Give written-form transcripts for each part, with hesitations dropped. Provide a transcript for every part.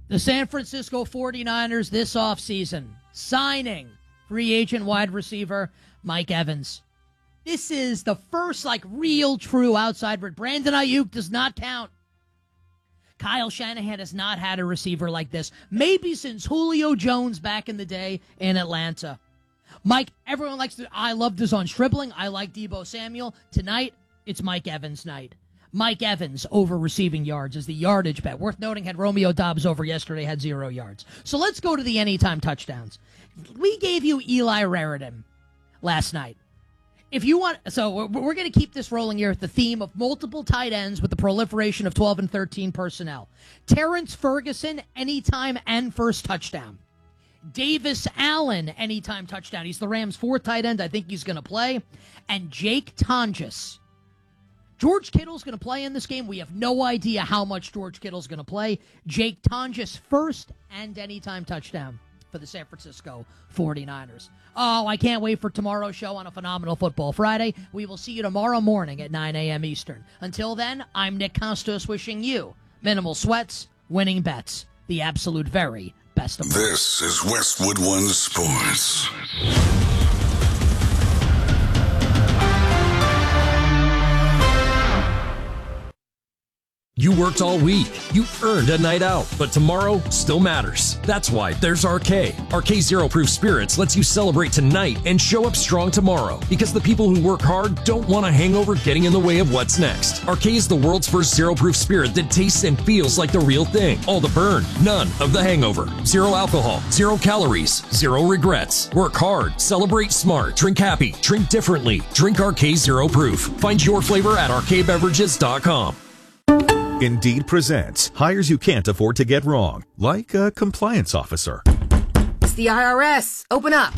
The San Francisco 49ers this offseason signing free agent wide receiver Mike Evans. This is the first, real, true outside. Brandon Ayuk does not count. Kyle Shanahan has not had a receiver like this, maybe since Julio Jones back in the day in Atlanta. Mike, everyone I love Deshaun Stribling. I like Deebo Samuel. Tonight, it's Mike Evans night. Mike Evans over receiving yards is the yardage bet. Worth noting, had Romeo Doubs over yesterday, had 0 yards. So let's go to the anytime touchdowns. We gave you Eli Raritan last night. If you want, so we're going to keep this rolling here with the theme of multiple tight ends with the proliferation of 12 and 13 personnel. Terrence Ferguson, anytime and first touchdown. Davis Allen, anytime touchdown. He's the Rams' 4th tight end. I think he's going to play. And Jake Tonjes. George Kittle's going to play in this game. We have no idea how much George Kittle's going to play. Jake Tonjes, first and anytime touchdown for the San Francisco 49ers. Oh, I can't wait for tomorrow's show on a Phenomenal Football Friday. We will see you tomorrow morning at 9 a.m. Eastern. Until then, I'm Nick Costos wishing you minimal sweats, winning bets, the absolute very best of luck. This is Westwood One Sports. You worked all week. You earned a night out, but tomorrow still matters. That's why there's RK. RK Zero Proof Spirits lets you celebrate tonight and show up strong tomorrow, because the people who work hard don't want a hangover getting in the way of what's next. RK is the world's first zero proof spirit that tastes and feels like the real thing. All the burn, none of the hangover. Zero alcohol, 0 calories, 0 regrets. Work hard, celebrate smart, drink happy, drink differently. Drink RK Zero Proof. Find your flavor at rkbeverages.com. Indeed presents hires you can't afford to get wrong, like a compliance officer. It's the IRS. Open up.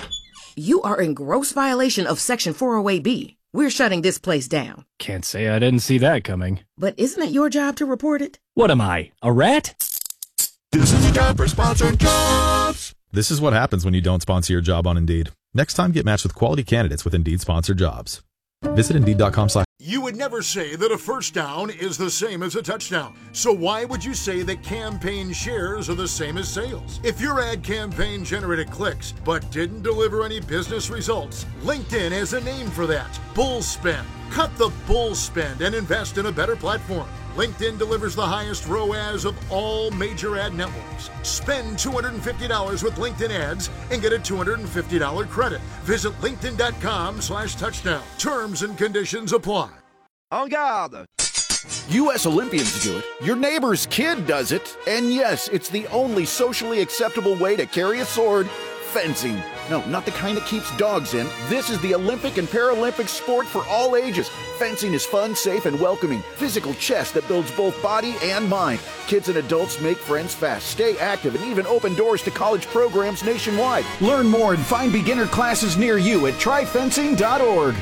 You are in gross violation of Section 408B. We're shutting this place down. Can't say I didn't see that coming. But isn't it your job to report it? What am I, a rat? This is a job for sponsored jobs. This is what happens when you don't sponsor your job on Indeed. Next time, get matched with quality candidates with Indeed sponsored jobs. Visit Indeed.com/. You would never say that a first down is the same as a touchdown. So why would you say that campaign shares are the same as sales? If your ad campaign generated clicks but didn't deliver any business results, LinkedIn has a name for that. Bull spend. Cut the bull spend and invest in a better platform. LinkedIn delivers the highest ROAS of all major ad networks. Spend $250 with LinkedIn ads and get a $250 credit. Visit linkedin.com/touchdown. Terms and conditions apply. En garde! U.S. Olympians do it. Your neighbor's kid does it. And yes, it's the only socially acceptable way to carry a sword. Fencing. No, not the kind that keeps dogs in. This is the Olympic and Paralympic sport for all ages. Fencing is fun, safe, and welcoming. Physical chess that builds both body and mind. Kids and adults make friends fast, stay active, and even open doors to college programs nationwide. Learn more and find beginner classes near you at tryfencing.org.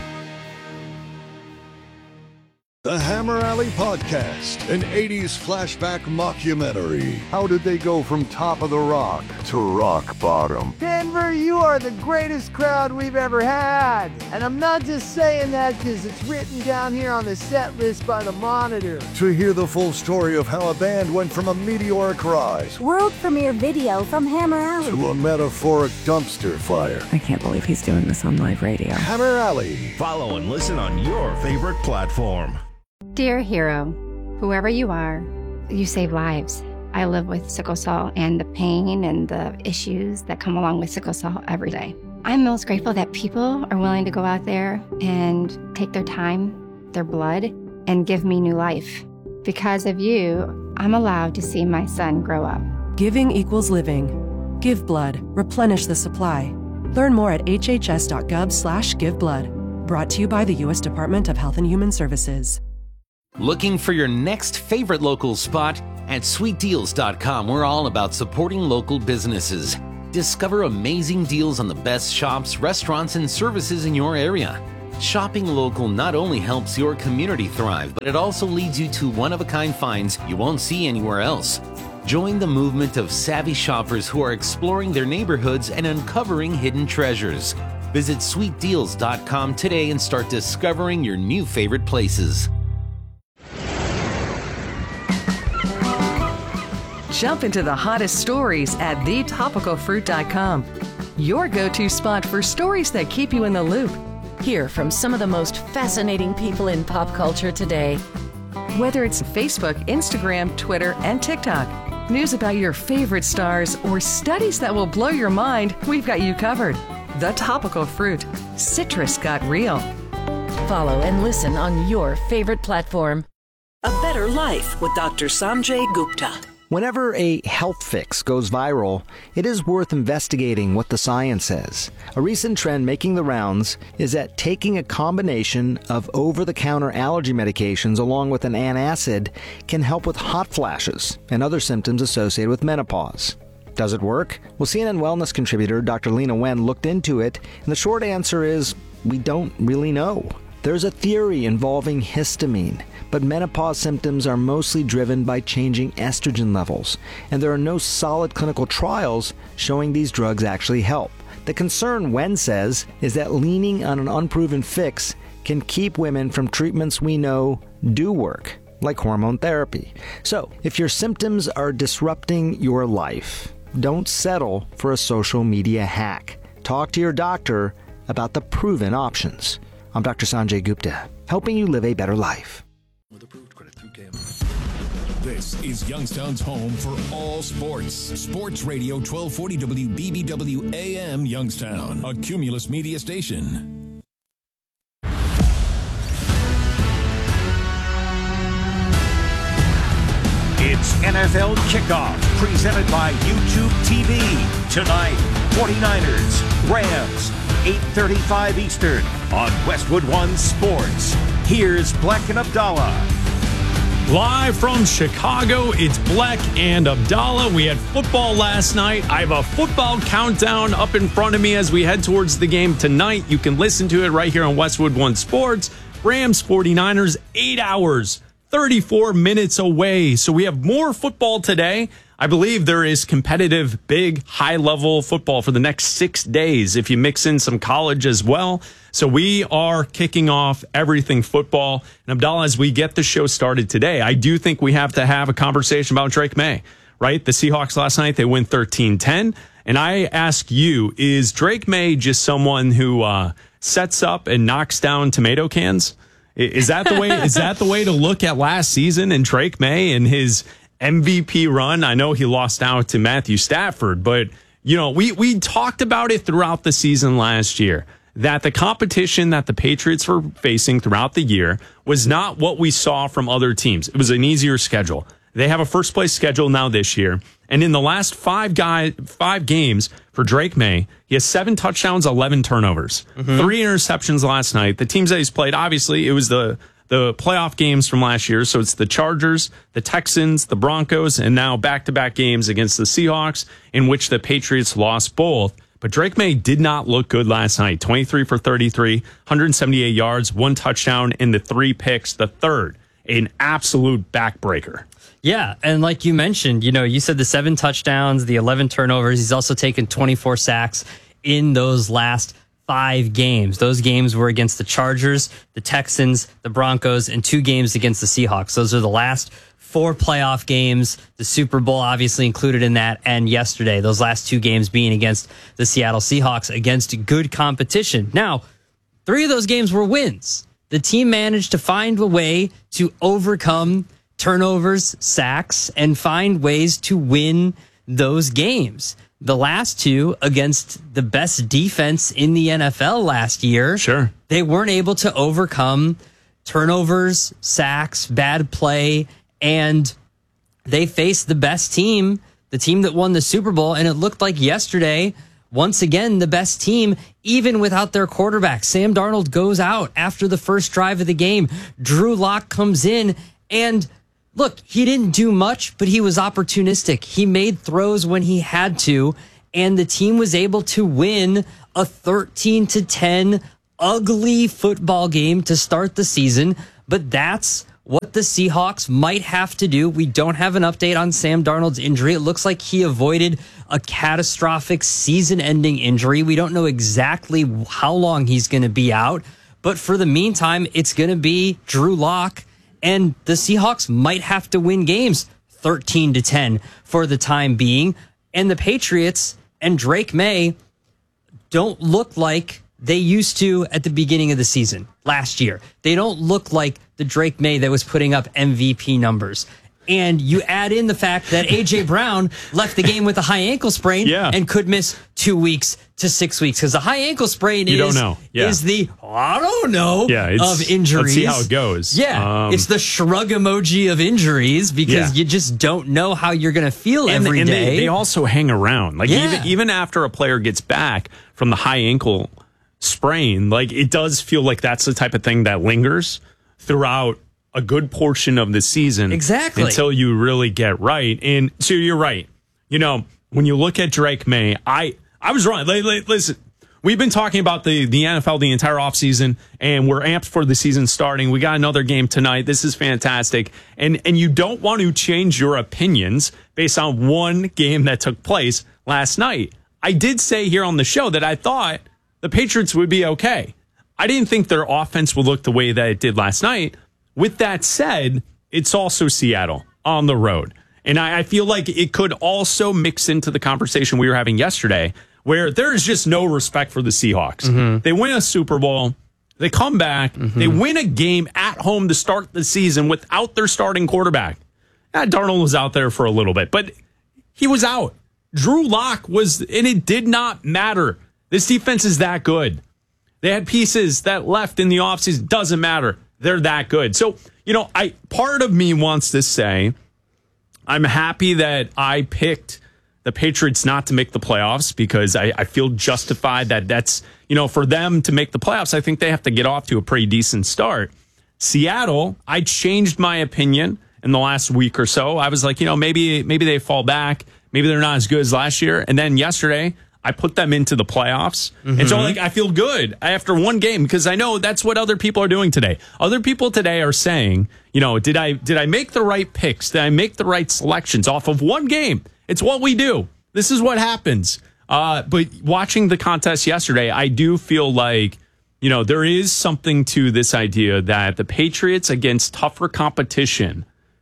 The Hammer Alley Podcast, an 80s flashback mockumentary. How did they go from top of the rock to rock bottom? Denver, you are the greatest crowd we've ever had. And I'm not just saying that because it's written down here on the set list by the Monitor. To hear the full story of how a band went from a meteoric rise, world premiere video from Hammer Alley, to a metaphoric dumpster fire. I can't believe he's doing this on live radio. Hammer Alley. Follow and listen on your favorite platform. Dear hero, whoever you are, you save lives. I live with sickle cell and the pain and the issues that come along with sickle cell every day. I'm most grateful that people are willing to go out there and take their time, their blood, and give me new life. Because of you, I'm allowed to see my son grow up. Giving equals living. Give blood. Replenish the supply. Learn more at hhs.gov/giveblood. Brought to you by the U.S. Department of Health and Human Services. Looking for your next favorite local spot? At sweetdeals.com, we're all about supporting local businesses. Discover amazing deals on the best shops, restaurants, and services in your area. Shopping local not only helps your community thrive, but it also leads you to one-of-a-kind finds you won't see anywhere else. Join the movement of savvy shoppers who are exploring their neighborhoods and uncovering hidden treasures. Visit sweetdeals.com today and start discovering your new favorite places. Jump into the hottest stories at thetopicalfruit.com. Your go-to spot for stories that keep you in the loop. Hear from some of the most fascinating people in pop culture today. Whether it's Facebook, Instagram, Twitter, and TikTok, news about your favorite stars, or studies that will blow your mind, we've got you covered. The Topical Fruit. Citrus got real. Follow and listen on your favorite platform. A Better Life with Dr. Sanjay Gupta. Whenever a health fix goes viral, it is worth investigating what the science says. A recent trend making the rounds is that taking a combination of over-the-counter allergy medications along with an antacid can help with hot flashes and other symptoms associated with menopause. Does it work? Well, CNN Wellness contributor Dr. Lena Wen looked into it, and the short answer is we don't really know. There's a theory involving histamine, but menopause symptoms are mostly driven by changing estrogen levels, and there are no solid clinical trials showing these drugs actually help. The concern, Wen says, is that leaning on an unproven fix can keep women from treatments we know do work, like hormone therapy. So, if your symptoms are disrupting your life, don't settle for a social media hack. Talk to your doctor about the proven options. I'm Dr. Sanjay Gupta, helping you live a better life. This is Youngstown's home for all sports. Sports Radio 1240 WBBW AM Youngstown, a Cumulus media station. It's NFL Kickoff, presented by YouTube TV. Tonight, 49ers, Rams, 8:35 Eastern on Westwood One Sports. Here's Bleck and Abdallah. Live from Chicago, it's Bleck and Abdallah. We had football last night. I have a football countdown up in front of me as we head towards the game tonight. You can listen to it right here on Westwood One Sports. Rams 49ers, 8 hours, 34 minutes away. So we have more football today. I believe there is competitive, big, high-level football for the next 6 days if you mix in some college as well. So we are kicking off everything football. And Abdallah, as we get the show started today, I do think we have to have a conversation about Drake May, right? The Seahawks last night, they win 13-10. And I ask you, is Drake May just someone who sets up and knocks down tomato cans? Is that the way? Is that the way to look at last season and Drake May and his MVP run? I know he lost out to Matthew Stafford, but you know, we talked about it throughout the season last year, that the competition that the Patriots were facing throughout the year was not what we saw from other teams. It was an easier schedule. They have a first place schedule now this year. And in the last five games for Drake May, he has 7 touchdowns, 11 turnovers, 3 interceptions last night. The teams that he's played, obviously, it was the playoff games from last year. So it's the Chargers, the Texans, the Broncos, and now back-to-back games against the Seahawks, in which the Patriots lost both. But Drake May did not look good last night. 23 for 33, 178 yards, 1 touchdown, and the 3 picks, the third. An absolute backbreaker. Yeah, and like you mentioned, you know, you said the 7 touchdowns, the 11 turnovers. He's also taken 24 sacks in those last 5 games. Those games were against the Chargers, the Texans, the Broncos, and 2 games against the Seahawks. Those are the last 4 playoff games, the Super Bowl obviously included in that, and yesterday, those last 2 games being against the Seattle Seahawks, against good competition. Now, 3 of those games were wins. The team managed to find a way to overcome turnovers, sacks, and find ways to win those games. The last 2 against the best defense in the NFL last year. Sure. They weren't able to overcome turnovers, sacks, bad play, and they faced the best team, the team that won the Super Bowl, and it looked like yesterday, once again, the best team, even without their quarterback. Sam Darnold goes out after the first drive of the game. Drew Lock comes in, and look, he didn't do much, but he was opportunistic. He made throws when he had to, and the team was able to win a 13-10 ugly football game to start the season. But that's what the Seahawks might have to do. We don't have an update on Sam Darnold's injury. It looks like he avoided a catastrophic season-ending injury. We don't know exactly how long he's going to be out. But for the meantime, it's going to be Drew Lock. And the Seahawks might have to win games 13-10 for the time being. And the Patriots and Drake May don't look like they used to at the beginning of the season last year. They don't look like the Drake May that was putting up MVP numbers. And you add in the fact that A.J. Brown left the game with a high ankle sprain and could miss 2 weeks to 6 weeks. Because the high ankle sprain is the, I don't know, of injuries. Let's see how it goes. Yeah, it's the shrug emoji of injuries because you just don't know how you're going to feel every day. They also hang around. Like even after a player gets back from the high ankle sprain, like it does feel like that's the type of thing that lingers throughout a good portion of the season. Exactly. Until you really get right. And so you're right. You know, when you look at Drake May, I was wrong. Listen, we've been talking about the NFL the entire offseason, and we're amped for the season starting. We got another game tonight. This is fantastic. And you don't want to change your opinions based on one game that took place last night. I did say here on the show that I thought the Patriots would be okay. I didn't think their offense would look the way that it did last night. With that said, it's also Seattle on the road. And I feel like it could also mix into the conversation we were having yesterday, where there's just no respect for the Seahawks. Mm-hmm. They win a Super Bowl. They come back. Mm-hmm. They win a game at home to start the season without their starting quarterback. Darnold was out there for a little bit, but he was out. Drew Lock was, and it did not matter. This defense is that good. They had pieces that left in the offseason. Doesn't matter. They're that good. So, you know, part of me wants to say I'm happy that I picked the Patriots not to make the playoffs because I feel justified that that's, you know, for them to make the playoffs, I think they have to get off to a pretty decent start. Seattle, I changed my opinion in the last week or so. I was like, you know, maybe they fall back. Maybe they're not as good as last year. And then yesterday, I put them into the playoffs. Mm-hmm. And so I feel good after one game because I know that's what other people are doing today. Other people today are saying, you know, did I make the right picks? Did I make the right selections off of one game? It's what we do. This is what happens. But watching the contest yesterday, I do feel like, you know, there is something to this idea that the Patriots against tougher competition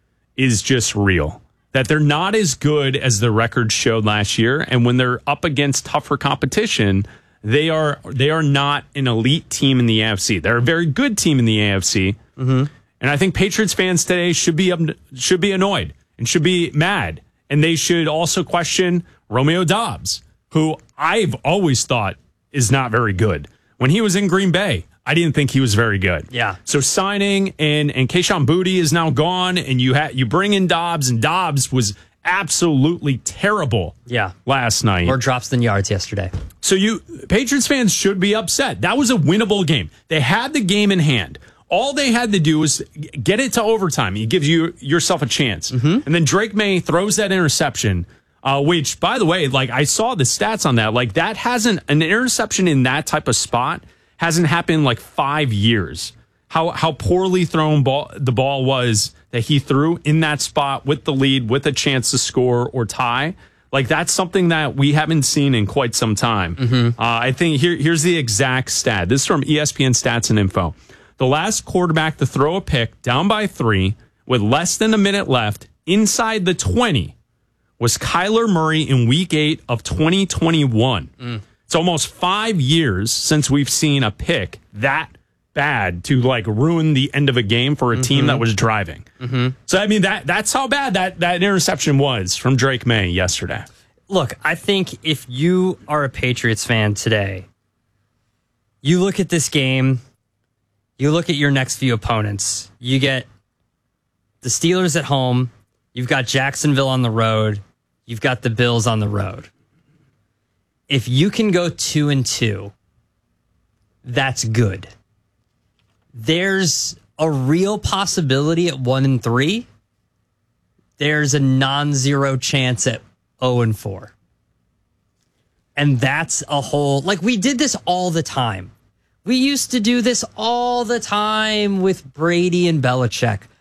is just real. That they're not as good as the record showed last year. And when they're up against tougher competition, they are not an elite team in the AFC. They're a very good team in the AFC. Mm-hmm. And I think Patriots fans today should be annoyed and should be mad. And they should also question Romeo Doubs, who I've always thought is not very good. When he was in Green Bay, I didn't think he was very good. Yeah. So signing and Kayshon Boutte is now gone, and you bring in Doubs, and Doubs was absolutely terrible. Yeah. Last night. More drops than yards yesterday. So Patriots fans should be upset. That was a winnable game. They had the game in hand. All they had to do was get it to overtime. It gives yourself a chance. Mm-hmm. And then Drake May throws that interception, which, by the way, like I saw the stats on that. Like that hasn't an interception in that type of spot hasn't happened in like 5 years. How poorly thrown the ball was that he threw in that spot with the lead, with a chance to score or tie. Like that's something that we haven't seen in quite some time. Mm-hmm. I think here's the exact stat. This is from ESPN Stats and Info. The last quarterback to throw a pick down by 3 with less than a minute left inside the 20 was Kyler Murray in Week 8 of 2021. Mm. It's almost 5 years since we've seen a pick that bad to like ruin the end of a game for a team that was driving. Mm-hmm. So, I mean, that's how bad that interception was from Drake May yesterday. Look, I think if you are a Patriots fan today, you look at this game, you look at your next few opponents. You get the Steelers at home. You've got Jacksonville on the road. You've got the Bills on the road. If you can go 2-2, that's good. There's a real possibility at 1-3. There's a non-zero chance at 0-4. And that's a whole, like we did this all the time. We used to do this all the time with Brady and Belichick.